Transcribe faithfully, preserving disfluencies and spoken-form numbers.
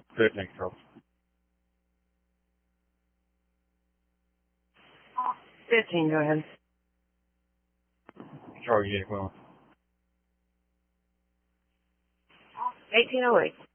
Fifteen, Charles. Fifteen, go ahead. Charlie, yeah, well. Eighteen oh eight.